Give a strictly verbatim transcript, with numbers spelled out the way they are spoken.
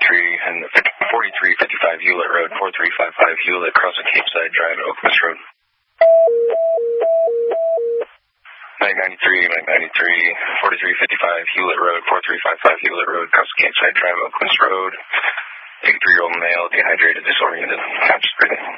ninety-three and forty-three fifty-five Hewlett Road, forty-three fifty-five Hewlett, crossing Cape Side Drive, Oakland Road. nine ninety-three, nine ninety-three, forty-three fifty-five Hewlett Road, forty-three fifty-five Hewlett Road, crossing Cape Side Drive, Oakland Road. eighty-three-year-old male, dehydrated, disoriented, conscious breathing.